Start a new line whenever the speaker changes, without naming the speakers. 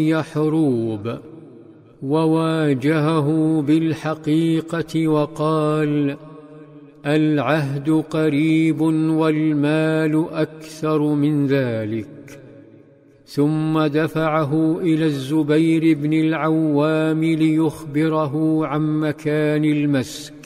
يحروب، وواجهه بالحقيقة وقال: العهد قريب والمال أكثر من ذلك. ثم دفعه إلى الزبير بن العوام ليخبره عن مكان المسك،